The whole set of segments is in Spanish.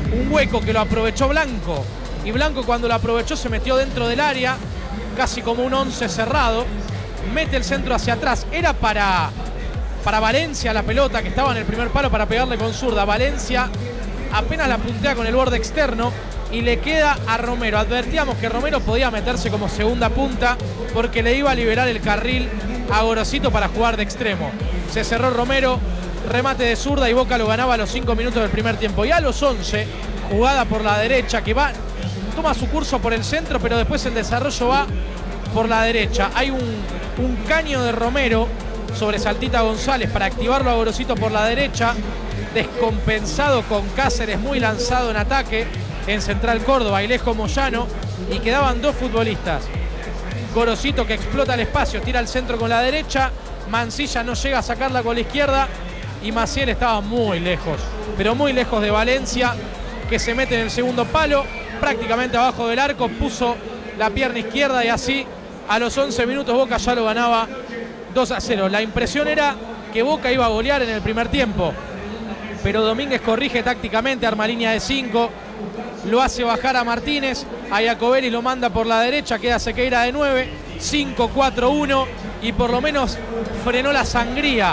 un hueco que lo aprovechó Blanco. Y Blanco, cuando lo aprovechó, se metió dentro del área, casi como un 11 cerrado. Mete el centro hacia atrás. Era para Valencia la pelota, que estaba en el primer palo para pegarle con zurda. Valencia apenas la puntea con el borde externo y le queda a Romero. Advertíamos que Romero podía meterse como segunda punta porque le iba a liberar el carril a Gorosito para jugar de extremo. Se cerró Romero, remate de zurda y Boca lo ganaba a los 5 minutos del primer tiempo. Y a los 11, jugada por la derecha que toma su curso por el centro, pero después el desarrollo va por la derecha. Hay un caño de Romero sobre Saltita González para activarlo a Gorosito por la derecha, descompensado con Cáceres muy lanzado en ataque en Central Córdoba y Alejo Moyano, y quedaban dos futbolistas. Gorosito, que explota el espacio, tira al centro con la derecha, Mancilla no llega a sacarla con la izquierda y Maciel estaba muy lejos, pero muy lejos de Valencia, que se mete en el segundo palo, prácticamente abajo del arco, puso la pierna izquierda y así a los 11 minutos Boca ya lo ganaba 2-0. La impresión era que Boca iba a golear en el primer tiempo, pero Domínguez corrige tácticamente, arma línea de 5, lo hace bajar a Martínez, a Jacobelli lo manda por la derecha, queda Sequeira de 9, 5-4-1 y por lo menos frenó la sangría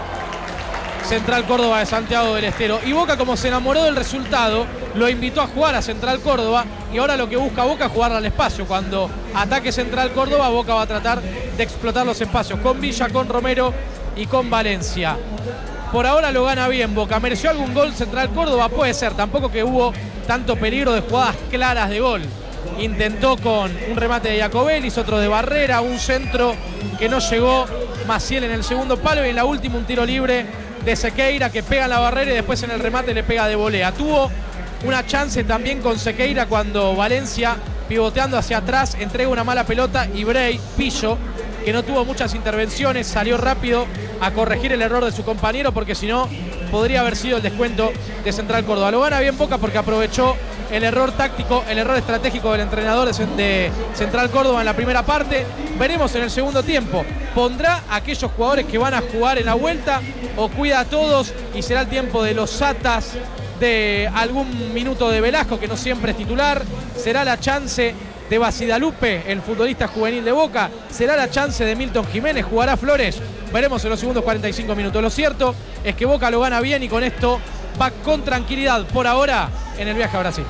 Central Córdoba de Santiago del Estero. Y Boca, como se enamoró del resultado, lo invitó a jugar a Central Córdoba y ahora lo que busca Boca es jugarle al espacio. Cuando ataque Central Córdoba, Boca va a tratar de explotar los espacios con Villa, con Romero y con Valencia. Por ahora lo gana bien Boca. ¿Mereció algún gol Central Córdoba? Puede ser, tampoco que hubo tanto peligro de jugadas claras de gol. Intentó con un remate de Jacobelli, otro de Barrera, un centro que no llegó, Maciel en el segundo palo y en la última un tiro libre de Sequeira que pega en la barrera y después en el remate le pega de volea. Tuvo una chance también con Sequeira cuando Valencia, pivoteando hacia atrás, entrega una mala pelota y Pillo, que no tuvo muchas intervenciones, salió rápido a corregir el error de su compañero porque si no podría haber sido el descuento de Central Córdoba. Lo gana bien Boca porque aprovechó el error táctico, el error estratégico del entrenador de Central Córdoba en la primera parte. Veremos en el segundo tiempo. ¿Pondrá a aquellos jugadores que van a jugar en la vuelta o cuida a todos y será el tiempo de los Satas, de algún minuto de Velasco, que no siempre es titular? ¿Será la chance de Basidalupe, el futbolista juvenil de Boca? ¿Será la chance de Milton Jiménez? ¿Jugará Flores? Veremos en los segundos 45 minutos. Lo cierto es que Boca lo gana bien y con esto va con tranquilidad por ahora en el viaje a Brasil.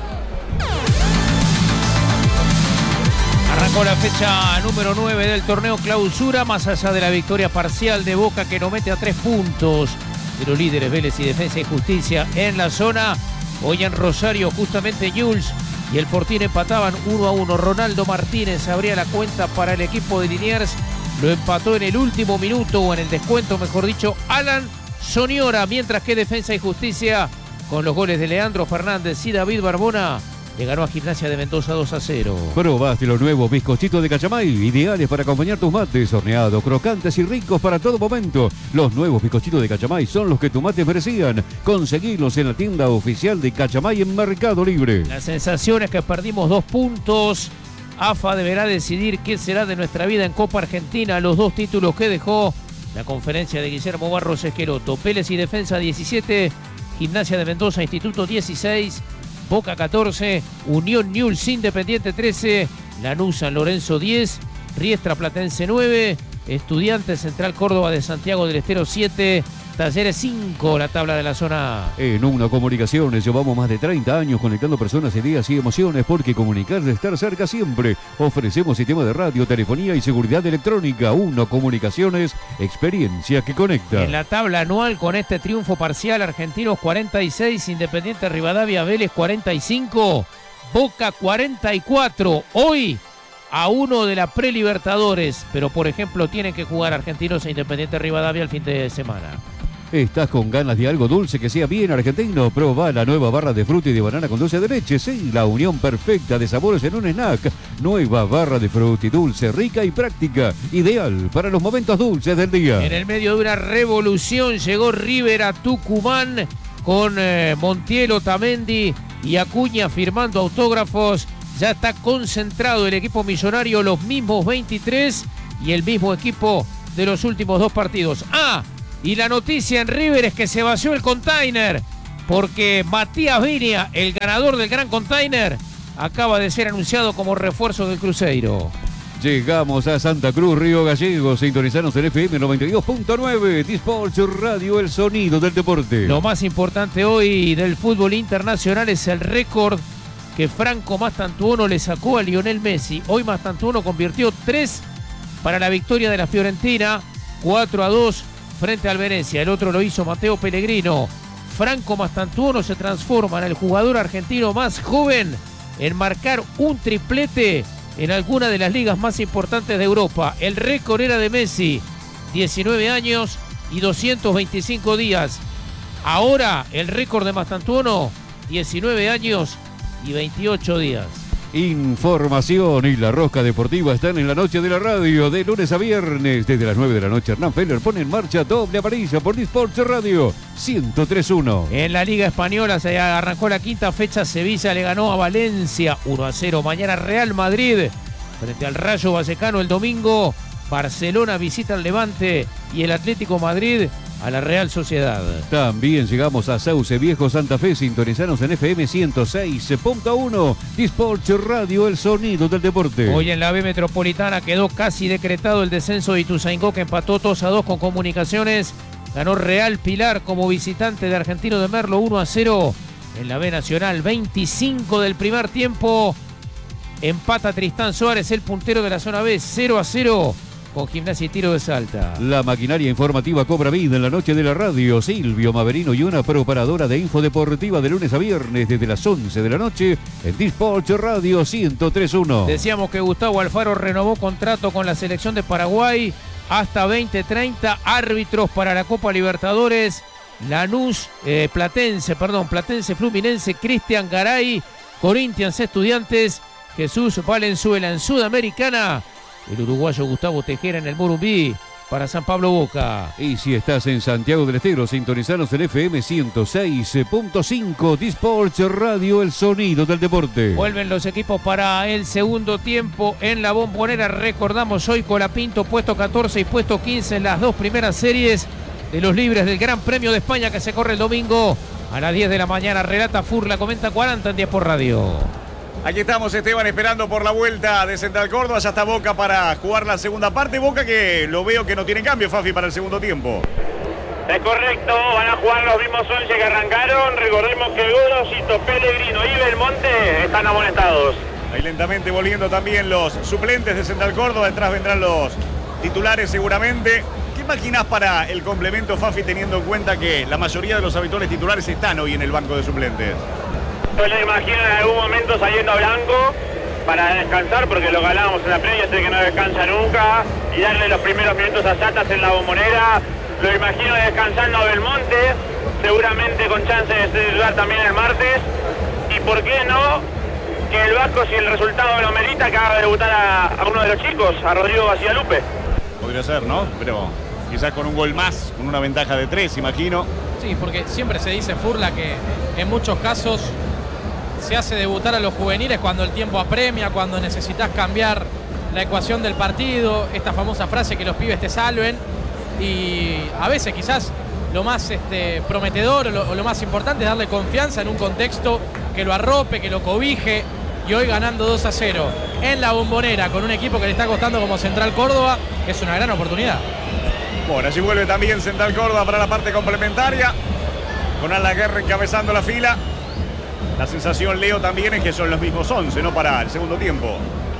Arrancó la fecha número 9 del torneo Clausura, más allá de la victoria parcial de Boca que nos mete a 3 puntos de los líderes Vélez y Defensa y Justicia en la zona. Hoy en Rosario justamente Newell's y el Fortín empataban 1-1. Ronaldo Martínez abría la cuenta para el equipo de Liniers. Lo empató en el último minuto, o en el descuento, mejor dicho, Alan Soniora, mientras que Defensa y Justicia, con los goles de Leandro Fernández y David Barbona, le ganó a Gimnasia de Mendoza 2-0. Probaste los nuevos bizcochitos de Cachamay, ideales para acompañar tus mates, horneados, crocantes y ricos para todo momento. Los nuevos bizcochitos de Cachamay son los que tus mates merecían. Conseguilos en la tienda oficial de Cachamay en Mercado Libre. La sensación es que perdimos 2 puntos. AFA deberá decidir qué será de nuestra vida en Copa Argentina. Los 2 títulos que dejó la conferencia de Guillermo Barros Esqueloto. Vélez y Defensa 17, Gimnasia de Mendoza Instituto 16, Boca 14, Unión Newell's Independiente 13, Lanús San Lorenzo 10, Riestra Platense 9, Estudiantes Central Córdoba de Santiago del Estero 7, Talleres 5, la tabla de la zona A. En Una Comunicaciones llevamos más de 30 años conectando personas, ideas y emociones, porque comunicar es estar cerca siempre. Ofrecemos sistema de radio, telefonía y seguridad electrónica. Una Comunicaciones, experiencia que conecta. En la tabla anual, con este triunfo parcial, Argentinos 46, Independiente Rivadavia Vélez 45, Boca 44. Hoy a 1 de la Prelibertadores, pero por ejemplo tienen que jugar Argentinos e Independiente Rivadavia el fin de semana. ¿Estás con ganas de algo dulce que sea bien argentino? Proba la nueva barra de fruta y de banana con dulce de leche. Sí, la unión perfecta de sabores en un snack. Nueva barra de fruta y dulce, rica y práctica. Ideal para los momentos dulces del día. En el medio de una revolución llegó River a Tucumán con Montiel, Otamendi y Acuña firmando autógrafos. Ya está concentrado el equipo millonario, los mismos 23 y el mismo equipo de los últimos 2 partidos. Y la noticia en River es que se vació el container. porque Matías Viña, el ganador del Gran Container, acaba de ser anunciado como refuerzo del Cruzeiro. Llegamos a Santa Cruz, Río Gallegos. Sintonizanos en FM 92.9. Dispatch Radio, el sonido del deporte. Lo más importante hoy del fútbol internacional es el récord que Franco Mastantuono le sacó a Lionel Messi. Hoy Mastantuono convirtió 3 para la victoria de la Fiorentina, 4-2 frente al Venezia. El otro lo hizo Matteo Pellegrino. Franco Mastantuono se transforma en el jugador argentino más joven en marcar un triplete en alguna de las ligas más importantes de Europa. El récord era de Messi, 19 años y 225 días. Ahora el récord de Mastantuono, 19 años y 28 días. Información y la rosca deportiva están en la noche de la radio, de lunes a viernes. Desde las 9 de la noche, Hernán Feller pone en marcha doble amarilla por Dispatch Radio 103.1. En la Liga Española se arrancó la quinta fecha. Sevilla le ganó a Valencia 1-0. Mañana Real Madrid frente al Rayo Vallecano el domingo. Barcelona visita al Levante y el Atlético Madrid a la Real Sociedad. También llegamos a Sauce Viejo, Santa Fe. Sintonizanos en FM 106.1. Dispatch Radio, el sonido del deporte. Hoy en la B Metropolitana quedó casi decretado el descenso de Ituzaingó, que empató 2-2 con Comunicaciones. Ganó Real Pilar como visitante de Argentino de Merlo 1-0. En la B Nacional, 25 del primer tiempo. Empata Tristán Suárez, el puntero de la zona B, 0-0. Con Gimnasia y Tiro de Salta. La maquinaria informativa cobra vida en la noche de la radio. Silvio Maverino y una preparadora de info deportiva de lunes a viernes desde las 11 de la noche en Dispatch Radio 103.1. Decíamos que Gustavo Alfaro renovó contrato con la selección de Paraguay hasta 2030. Árbitros para la Copa Libertadores: Platense Fluminense, Cristian Garay, Corinthians Estudiantes, Jesús Valenzuela. En Sudamericana, el uruguayo Gustavo Tejera en el Morumbi para San Pablo Boca. Y si estás en Santiago del Estero, sintonizanos en FM 106.5. Dispatch Radio, el sonido del deporte. Vuelven los equipos para el segundo tiempo en la Bombonera. Recordamos hoy Colapinto puesto 14 y puesto 15 en las dos primeras series de los libres del Gran Premio de España, que se corre el domingo a las 10 de la mañana. Relata Furla, comenta 40 en Días por Radio. Aquí estamos, Esteban, esperando por la vuelta de Central Córdoba. Ya está Boca para jugar la segunda parte. Boca que lo veo que no tiene cambio, Fafi, para el segundo tiempo. Es correcto, van a jugar los mismos 11 que arrancaron. Recordemos que Gorosito, Pellegrino y Belmonte están amonestados. Ahí lentamente volviendo también los suplentes de Central Córdoba. Detrás vendrán los titulares seguramente. ¿Qué imaginás para el complemento, Fafi, teniendo en cuenta que la mayoría de los habituales titulares están hoy en el banco de suplentes? Yo le imagino en algún momento saliendo a Blanco para descansar, porque lo que hablábamos en la previa, sé que no descansa nunca, y darle los primeros minutos a Satas en la Bombonera. Lo imagino descansando a Belmonte, seguramente con chance de titular también el martes. Y por qué no, que el Vasco, si el resultado lo merita, que haga debutar a uno de los chicos, a Rodrigo García-Lupe. Podría ser, ¿no? Pero quizás con un gol más, con una ventaja de 3, imagino. Sí, porque siempre se dice, Furla, que en muchos casos se hace debutar a los juveniles cuando el tiempo apremia, cuando necesitas cambiar la ecuación del partido, esta famosa frase que los pibes te salven, y a veces quizás lo más prometedor o lo más importante es darle confianza en un contexto que lo arrope, que lo cobije, y hoy ganando 2-0 en la Bombonera con un equipo que le está costando como Central Córdoba, es una gran oportunidad. Bueno, allí vuelve también Central Córdoba para la parte complementaria, con Alaguerre encabezando la fila. La sensación, Leo, también es que son los mismos 11, ¿no? Para el segundo tiempo.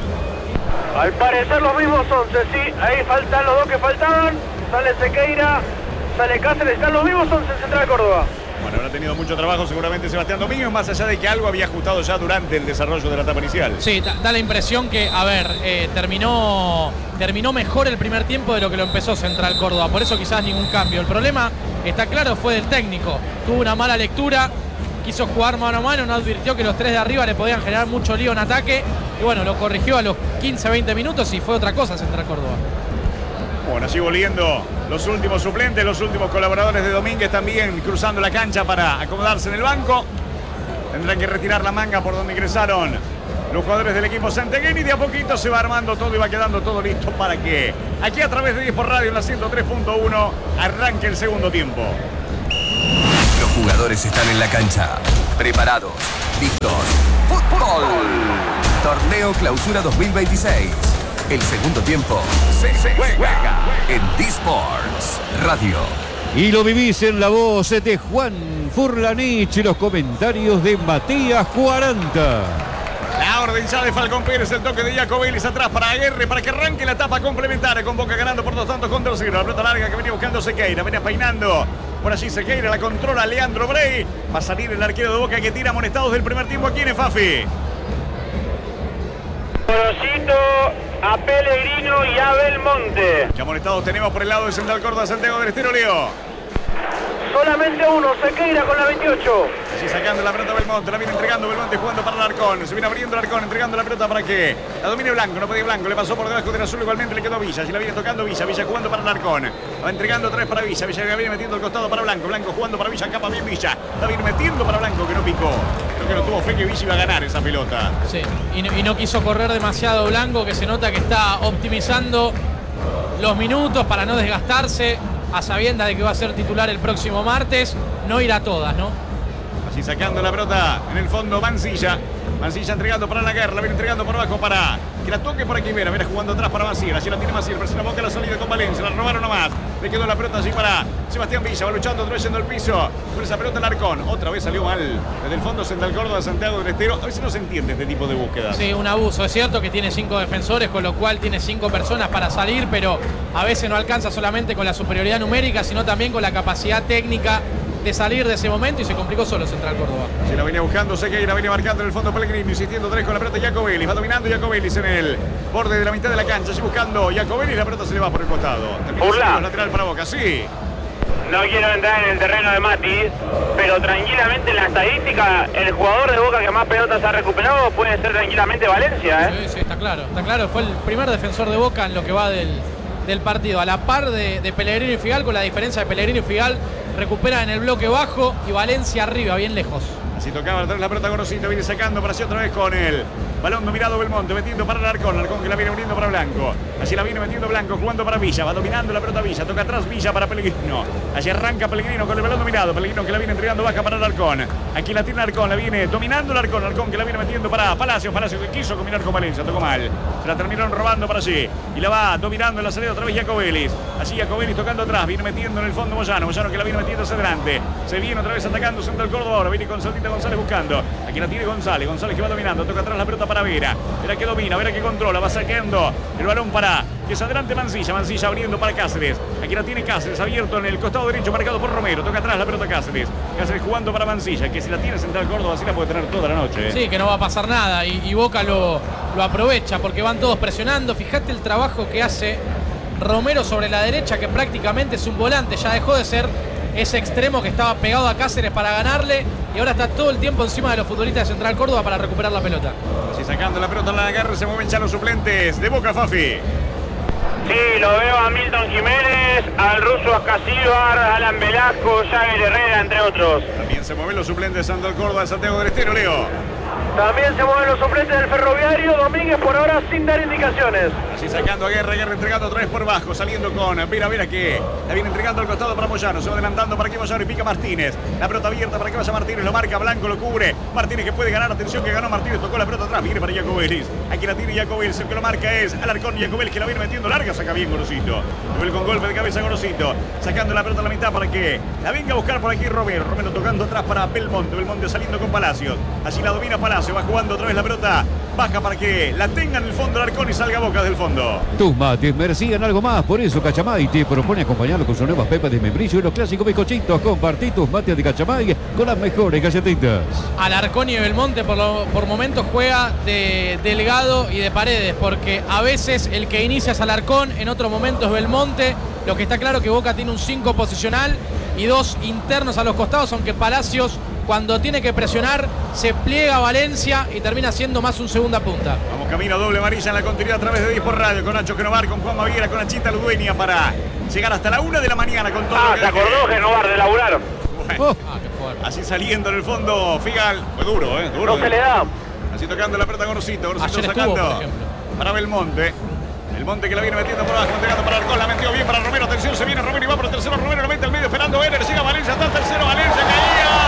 Al parecer los mismos 11, sí. Ahí faltan los dos que faltaban. Sale Sequeira, sale Cáceres. Están los mismos 11 en Central Córdoba. Bueno, habrá tenido mucho trabajo seguramente Sebastián Domínguez, más allá de que algo había ajustado ya durante el desarrollo de la etapa inicial. Sí, da la impresión que, terminó mejor el primer tiempo de lo que lo empezó Central Córdoba. Por eso quizás ningún cambio. El problema, está claro, fue del técnico. Tuvo una mala lectura. Quiso jugar mano a mano, no advirtió que los tres de arriba le podían generar mucho lío en ataque. Y bueno, lo corrigió a los 15-20 minutos y fue otra cosa Central Córdoba. Bueno, así volviendo los últimos suplentes, los últimos colaboradores de Domínguez también cruzando la cancha para acomodarse en el banco. Tendrán que retirar la manga por donde ingresaron los jugadores del equipo santiagueño, y de a poquito se va armando todo y va quedando todo listo para que aquí a través de 10 por Radio en la 103.1 arranque el segundo tiempo. Los jugadores están en la cancha, preparados, listos. ¡Fútbol! Torneo Clausura 2026. El segundo tiempo se juega en D-Sports Radio. Y lo vivís en la voz de Juan Furlanich y los comentarios de Matías 40. La orden ya de Falcón Pérez, el toque de Jacobelis atrás para Aguirre, para que arranque la etapa complementaria, con Boca ganando por 2 tantos contra 0. La pelota larga que venía buscando Sequeira, venía peinando por allí Sequeira, la controla Leandro Brey. Va a salir el arquero de Boca que tira amonestados del primer tiempo. ¿Quién es, Fafi? Gorosito, a Pellegrino y a Belmonte. ¿Qué amonestados tenemos por el lado de Central Córdoba, Santiago del Estero, Leo? Solamente uno, Sequeira con la 28. Así sacando la pelota Belmonte, la viene entregando Belmonte, jugando para el Arcón. Se viene abriendo el Arcón, entregando la pelota para que la domine Blanco. No podía Blanco, le pasó por debajo del azul, igualmente le quedó a Villa. Así la viene tocando Villa, Villa jugando para el Arcón. Va entregando 3 para Villa, Villa viene metiendo el costado para Blanco. Blanco jugando para Villa, capa bien Villa. La viene metiendo para Blanco, que no picó. Creo que no tuvo fe que Villa iba a ganar esa pelota. Sí, y no quiso correr demasiado Blanco, que se nota que está optimizando los minutos para no desgastarse, a sabiendas de que va a ser titular el próximo martes. No irá a todas, ¿no? Así sacando la pelota en el fondo Mancilla. Mancilla entregando para la guerra, la viene entregando por abajo para que la toque por aquí. Vera jugando atrás para Maciel. Allí la tiene Maciel, presiona Boca la salida con Valencia. La robaron nomás. Le quedó la pelota así para Sebastián Villa. Va luchando otra vez en el piso. Con esa pelota el Arcón. Otra vez salió mal. Desde el fondo Central Córdoba, Santiago del Estero. A veces no se entiende este tipo de búsquedas. Sí, un abuso. Es cierto que tiene 5 defensores, con lo cual tiene 5 personas para salir, pero a veces no alcanza solamente con la superioridad numérica, sino también con la capacidad técnica de salir de ese momento, y se complicó solo Central Córdoba. Se la venía buscando Sequeira, venía marcando en el fondo Pellegrino, insistiendo 3 con la pelota Jacobelis. Va dominando Jacobelis en el borde de la mitad de la cancha. Así buscando Jacobelis, la pelota se le va por el costado. Burla. Lateral para Boca, sí. No quiero entrar en el terreno de Mati, pero tranquilamente en la estadística, el jugador de Boca que más pelotas ha recuperado puede ser tranquilamente Valencia, ¿eh? Sí, está claro. Fue el primer defensor de Boca en lo que va del partido. A la par de Pellegrino y Figal, con la diferencia de Pellegrino y Figal recupera en el bloque bajo y Valencia arriba, bien lejos. Así tocaba atrás la pelota Gorosito, viene sacando para sí otra vez con el balón dominado Belmonte, metiendo para el Arcón que la viene abriendo para Blanco. Allí la viene metiendo Blanco, jugando para Villa, va dominando la pelota Villa, toca atrás Villa para Pellegrino. Allí arranca Pellegrino con el balón dominado, Pellegrino que la viene entregando baja para el Arcón. Aquí la tiene Arcón, la viene dominando el Arcón que la viene metiendo para Palacios que quiso combinar con Valencia, tocó mal. Se la terminaron robando para allí y la va dominando en la salida otra vez Jacobelis. Allí Jacobelis tocando atrás, viene metiendo en el fondo Moyano que la viene metiendo hacia adelante. Se viene otra vez atacando Central Córdoba ahora, viene con Saldita González buscando. Aquí la tiene González que va dominando, toca atrás la pelota para Vera. Vera que domina, Vera que controla, va saqueando el balón para que se adelante Mancilla abriendo para Cáceres. Aquí la tiene Cáceres abierto en el costado derecho, marcado por Romero. Toca atrás la pelota Cáceres jugando para Mancilla, que si la tiene Central Córdoba así la puede tener toda la noche. Sí, que no va a pasar nada y Boca lo aprovecha porque van todos presionando. Fíjate el trabajo que hace Romero sobre la derecha, que prácticamente es un volante, ya dejó de ser ese extremo que estaba pegado a Cáceres para ganarle y ahora está todo el tiempo encima de los futbolistas de Central Córdoba para recuperar la pelota. Así sacando la pelota en la guerra, se mueven ya los suplentes de Boca, Fafi. Sí, lo veo a Milton Jiménez, al ruso Ascasíbar, Alan Velasco, Javier Herrera, entre otros. También se mueven los suplentes de Central Córdoba, Santiago del Estero, Leo. También se mueven los suplentes del Ferroviario, Domínguez por ahora sin dar indicaciones. Así sacando a Guerra entregando otra vez por bajo, saliendo con Vera que la viene entregando al costado para Moyano, se va adelantando para que Moyano y pica Martínez. La pelota abierta para que vaya Martínez, lo marca Blanco, lo cubre. Martínez que puede ganar, atención que ganó Martínez, tocó la pelota atrás, viene para Jacobelis. Aquí la tiene Jacobelis, el que lo marca es Alarcón y Jacobelis que la viene metiendo larga, saca bien Gorosito. Duel con golpe de cabeza Gorosito, sacando la pelota a la mitad para que la venga a buscar por aquí Romero. Romero tocando atrás para Belmonte saliendo con Palacios. Así la domina Palacios, va jugando otra vez la pelota baja para que la tenga en el fondo el Arcón y salga Boca del fondo. Tus mates merecían algo más, por eso Cachamay te propone acompañarlo con sus nuevas pepas de membrillo y los clásicos bizcochitos. Compartí tus mates de Cachamay con las mejores galletitas. Alarcón y Belmonte por momentos juega de Delgado y de Paredes, porque a veces el que inicia es Alarcón, en otro momento es Belmonte. Lo que está claro que Boca tiene un 5 posicional y 2 internos a los costados, aunque Palacios cuando tiene que presionar se pliega a Valencia y termina siendo más un segunda punta. Vamos camino doble amarilla en la continuidad a través de D por Radio con Nacho Genovar, con Juan Maviera, con Achita Ludueña para llegar hasta la 1 de la mañana con todo. Se acordó Genovar de laburar. Bueno, qué fuerte. Así saliendo en el fondo Figal, fue duro, duro. No se le da. Así tocando la pelota Gorosito estuvo, sacando por ejemplo, para Belmonte. El Monte que la viene metiendo por abajo, entregando para Arcón, la metió bien para Romero, atención, se viene Romero y va por el tercero, Romero lo mete al medio esperando Ener, llega Valencia, está el tercero, Valencia, caía.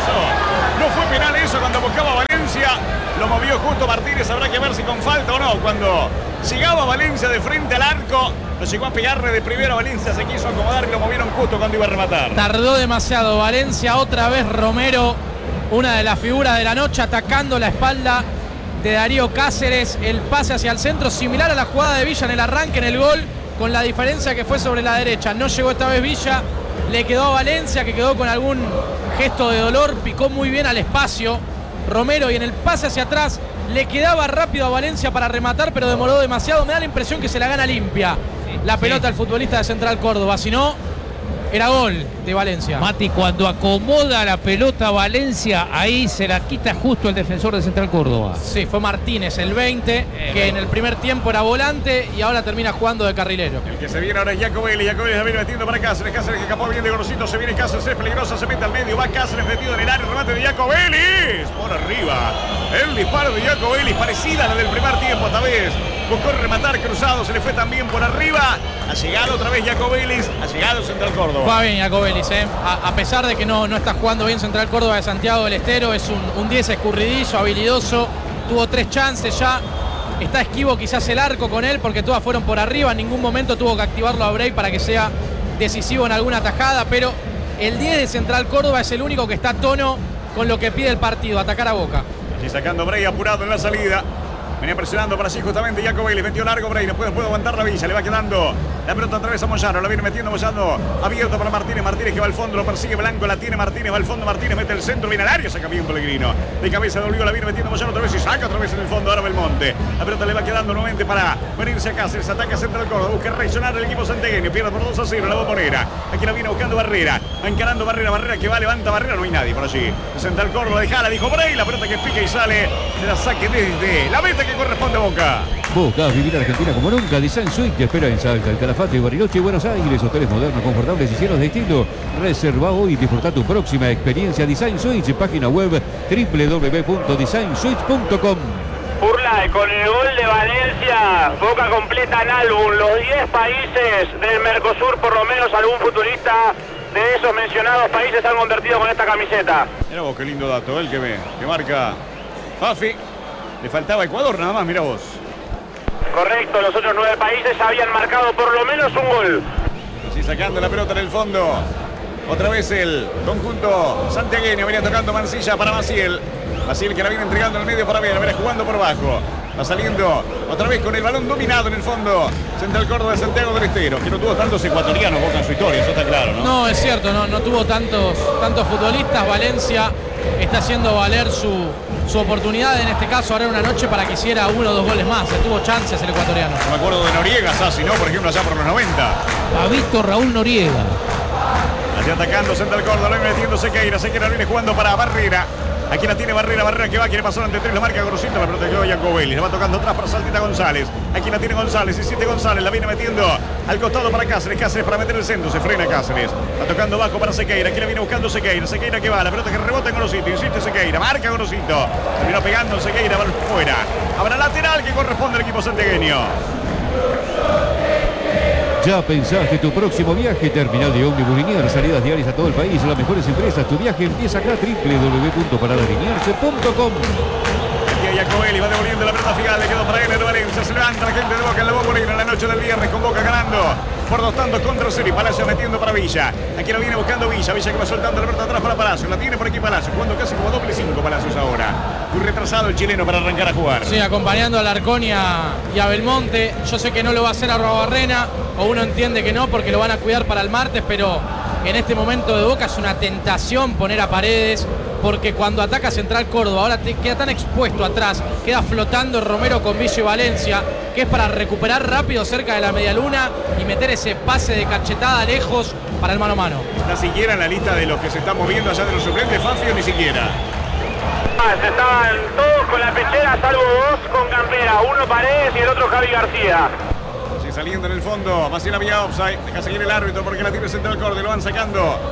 No fue penal eso cuando buscaba Valencia. Lo movió justo Martínez. Habrá que ver si con falta o no. Cuando llegaba Valencia de frente al arco, lo llegó a pegarle de primero. Valencia se quiso acomodar y lo movieron justo cuando iba a rematar. Tardó demasiado Valencia. Otra vez Romero, una de las figuras de la noche, atacando la espalda de Darío Cáceres. El pase hacia el centro, similar a la jugada de Villa en el arranque, en el gol, con la diferencia que fue sobre la derecha. No llegó esta vez Villa. Le quedó a Valencia, que quedó con algún gesto de dolor. Picó muy bien al espacio Romero, y en el pase hacia atrás le quedaba rápido a Valencia para rematar, pero demoró demasiado. Me da la impresión que se la gana limpia la pelota al futbolista de Central Córdoba. Si no, era gol de Valencia. Mati, cuando acomoda la pelota Valencia, ahí se la quita justo el defensor de Central Córdoba. Sí, fue Martínez, el 20, que en el primer tiempo era volante y ahora termina jugando de carrilero. El que se viene ahora es Jacobelli. Jacobelli la viene metiendo para Cáceres. Cáceres que escapó bien de Gorosito. Se viene Cáceres, es peligrosa, se mete al medio. Va Cáceres metido en el área. Remate de Jacobelli. Por arriba. El disparo de Jacobelli, parecida a la del primer tiempo esta vez. Buscó rematar cruzado, se le fue también por arriba. Ha llegado otra vez Jacobelli. Ha llegado Central Córdoba. Va bien Jacobelli, a pesar de que no está jugando bien Central Córdoba de Santiago del Estero. Es un 10 escurridizo, habilidoso. Tuvo 3 chances ya. Está esquivo quizás el arco con él, porque todas fueron por arriba. En ningún momento tuvo que activarlo a Bray para que sea decisivo en alguna tajada. Pero el 10 de Central Córdoba es el único que está a tono con lo que pide el partido, atacar a Boca. Allí sacando Bray apurado en la salida. Venía presionando para sí justamente Jacobelli. Metió largo Bray. No puede aguantar la Villa. Le va quedando la pelota otra vez a Moyano. La viene metiendo Moyano. Abierto para Martínez. Martínez que va al fondo. Lo persigue Blanco. La tiene Martínez. Va al fondo. Martínez mete el centro. Viene al área. Saca bien Pellegrino. De cabeza volvió. La viene metiendo Moyano otra vez. Y saca otra vez en el fondo. Ahora Belmonte. La pelota le va quedando nuevamente para venirse a Cáceres. Ataca Central Córdoba. Busca reaccionar el equipo santiagueño. Pierde por 2-0. La Bombonera. Aquí la viene buscando Barrera. Va encarando Barrera. Barrera que va. Levanta Barrera. No hay nadie por allí. Central Córdoba. Dejala. Dijo Bray. La pelota que pica y sale. Se la saque desde la meta que corresponde a Boca. Boca, vivir Argentina como nunca. Design Suite que espera en Salta, el Calafate, Bariloche y Buenos Aires. Hoteles modernos, confortables y llenos de estilo. Reserva hoy y disfruta tu próxima experiencia. Design Suites, página web www.designsuites.com. Burlay, con el gol de Valencia, Boca completa en álbum los 10 países del Mercosur, por lo menos algún futbolista de esos mencionados países han convertido con esta camiseta. Mira vos qué lindo dato, el que marca Fafi. Le faltaba Ecuador nada más, mira vos. Correcto, los otros 9 países habían marcado por lo menos un gol. Así sacando la pelota en el fondo. Otra vez el conjunto santiagueño. Venía tocando Mancilla para Maciel. Maciel que la viene entregando en el medio para Vera. Vera jugando por abajo. Va saliendo otra vez con el balón dominado en el fondo. Central Córdoba de Santiago del Estero. Que no tuvo tantos ecuatorianos Boca en su historia, eso está claro, ¿no? No, es cierto, no tuvo tantos futbolistas. Valencia está haciendo valer su oportunidad, en este caso ahora una noche, para que hiciera 1 o 2 goles más. Tuvo chances el ecuatoriano. No me acuerdo de Noriega, Sassi, ¿no? Por ejemplo, allá por los 90. Ha visto Raúl Noriega. Allí atacando Central Córdoba, lo viene metiendo Sequeira. Sequeira viene jugando para Barrera. Aquí la tiene Barrera, Barrera que va, quiere pasar ante 3, la marca Gorosito, la protegió Jacobelli. Le va tocando atrás para Saltita González. Aquí la tiene González, insiste González, la viene metiendo al costado para Cáceres. Cáceres para meter el centro, se frena Cáceres. Va tocando bajo para Sequeira, aquí la viene buscando Sequeira. Sequeira que va, la pelota que rebota en Gorosito, insiste Sequeira, marca Gorosito. Terminó pegando Sequeira, va fuera. Habrá lateral que corresponde al equipo santiagueño. ¿Ya pensaste tu próximo viaje? Terminal de ómnibus lineal, salidas diarias a todo el país, las mejores empresas. Tu viaje empieza acá, www.paradalinearse.com. Aquí Jacobelli va devolviendo la pelota final, le quedó para él de Valencia. Se levanta la gente de Boca en la Bombonera en la noche del viernes con Boca ganando por 2-0 y Palacio metiendo para Villa. Aquí lo viene buscando Villa. Villa que va soltando la pelota atrás para Palacio. La tiene por aquí Palacio, jugando casi como doble 5 Palacios ahora. Muy retrasado el chileno para arrancar a jugar. Sí, acompañando a Alarcón y a Belmonte. Yo sé que no lo va a hacer a Arruabarrena, o uno entiende que no porque lo van a cuidar para el martes, pero en este momento de Boca es una tentación poner a Paredes, porque cuando ataca Central Córdoba ahora te queda tan expuesto atrás, queda flotando Romero con Villa y Valencia, que es para recuperar rápido cerca de la medialuna y meter ese pase de cachetada lejos para el mano a mano. ¿Está siquiera en la lista de los que se están moviendo allá de los suplentes, Fafio? Ni siquiera. Estaban todos con la pechera, salvo 2 con campera, uno Paredes y el otro Javi García. Sí, saliendo en el fondo, Maciel había offside, deja seguir el árbitro porque la tiene Central Córdoba, lo van sacando.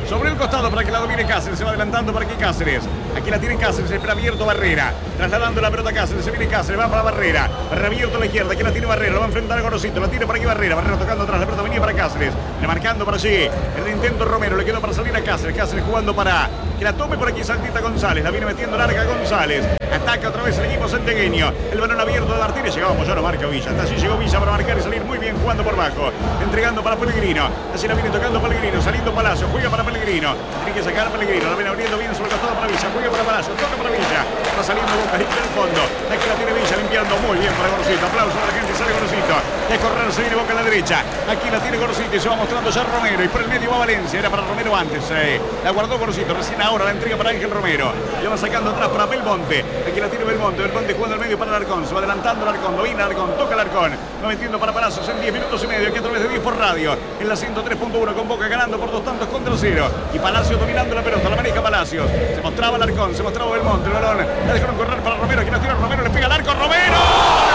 Sobre el costado para que la domine Cáceres. Se va adelantando para aquí Cáceres. Aquí la tiene Cáceres. Espera abierto Barrera. Trasladando la pelota a Cáceres. Se viene Cáceres. Va para Barrera. Barrera abierto a la izquierda. Aquí la tiene Barrera. Lo va a enfrentar a Gorosito. La tiene por aquí Barrera. Barrera tocando atrás. La pelota venía para Cáceres. Le marcando por allí. El intento Romero. Le quedó para salir a Cáceres. Cáceres jugando para que la tome por aquí Santita González. La viene metiendo larga González. Ataca otra vez el equipo santiagueño. El balón abierto de Martínez. Llegamos, ya no marca Villa. Hasta allí llegó Villa para marcar y salir muy bien jugando por bajo. Entregando para Pellegrino. Así la viene tocando Pellegrino. Saliendo Palacio. Juega para Pellegrino. Tiene que sacar Pellegrino. La viene abriendo bien sobre el costado para Villa. Juega para Palacio. Toca para Villa. Está saliendo Boca limpia el fondo. Aquí la tiene Villa limpiando muy bien para Gorosito. Aplauso a la gente. Sale Gorosito. De correr se viene Boca a la derecha. Aquí la tiene Gorosito y se va mostrando ya Romero. Y por el medio va Valencia. Era para Romero antes. La guardó Gorosito. Recién ahora la entrega para Ángel Romero. Le va sacando atrás para Belmonte. Aquí la tiene Belmonte. Belmonte jugando al medio para Alarcón. Se va adelantando Alarcón. Lo viene Alarcón. Toca Alarcón. Va metiendo para Palacios en 10 minutos y medio. Aquí a través de 10 por radio. En la 103.1 con Boca ganando por 2 tantos contra 0. Y Palacios dominando la pelota. La maneja Palacios. Se mostraba Alarcón. Se mostraba Belmonte. El balón. La dejaron correr para Romero. Aquí la tira Romero. Le pega al arco. ¡Romero!